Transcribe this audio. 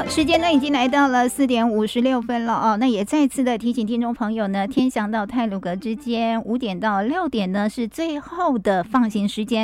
时间呢已经来到了4点56分了哦，那也再次的提醒听众朋友呢，天祥到太鲁阁之间5点到6点呢是最后的放行时间。